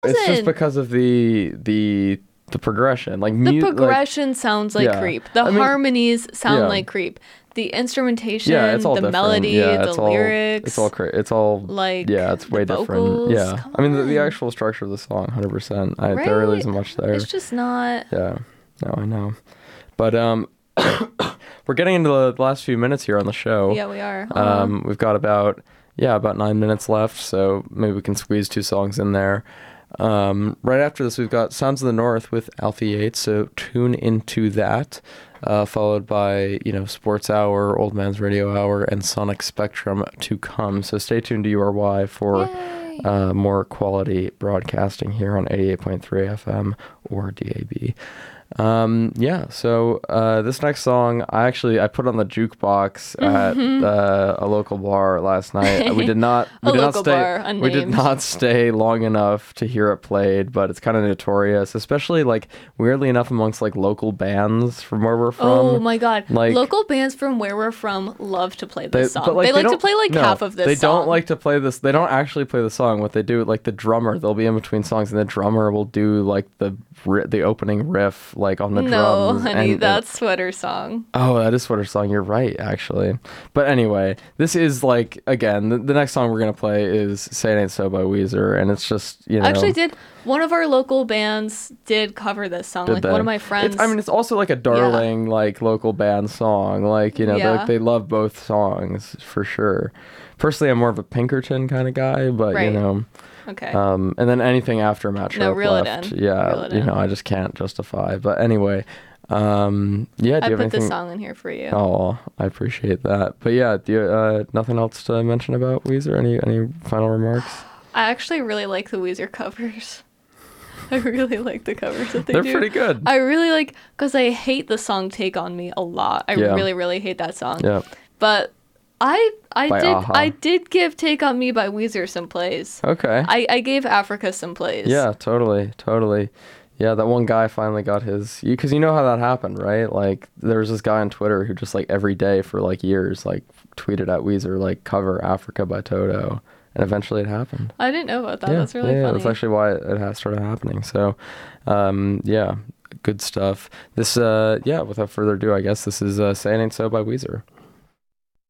It's just because of the progression. Like the progression sounds like Creep. The harmonies sound like Creep. The instrumentation, it's all the different. melody, the lyrics. It's all like it's way vocals, different. Yeah. I mean the actual structure of the song, 100%. There really isn't much there. It's just not. Yeah. No, I know. But we're getting into the last few minutes here on the show. Yeah, we are. We've got about 9 minutes left, so maybe we can squeeze 2 songs in there. Right after this, we've got Sounds of the North with Alfie Yates, so tune into that, followed by, Sports Hour, Old Man's Radio Hour, and Sonic Spectrum to come. So stay tuned to URY for more quality broadcasting here on 88.3 FM or DAB. So this next song I put on the jukebox at a local bar last night. We did not stay long enough to hear it played, but it's kind of notorious, especially like weirdly enough amongst like local bands from where we're from. Oh my god, like local bands from where we're from love to play this song. They like to play half of this song. They don't like to play this. They don't actually play the song. What they do, like the drummer, they'll be in between songs and the drummer will do like the opening riff like on the drums. No, honey, that's Sweater Song. Oh, that is Sweater Song. You're right, actually. But anyway, this is like, again, the next song we're going to play is Say It Ain't So by Weezer, and it's just, Actually, one of our local bands did cover this song. One of my friends. It's also like a darling, like, local band song. Like, they love both songs, for sure. Personally, I'm more of a Pinkerton kind of guy, but, Okay. And then anything after Matt Sharp left, I just can't justify. But anyway, do you have anything? I put this song in here for you. Oh, I appreciate that. But yeah, do you, nothing else to mention about Weezer? Any final remarks? I actually really like the Weezer covers. I really like the covers that they do. They're pretty good. I really like, because I hate the song Take On Me a lot. I really, really hate that song. Yeah. But I did give Take On Me by Weezer some plays. Okay. I gave Africa some plays. Yeah, totally. Yeah, that one guy finally got his, because you know how that happened, right? Like, there was this guy on Twitter who just, like, every day for, like, years, like, tweeted at Weezer, like, cover Africa by Toto, and eventually it happened. I didn't know about that. That's really funny. Yeah, that's actually why it has started happening. So, good stuff. This, without further ado, I guess this is Say It Ain't So by Weezer.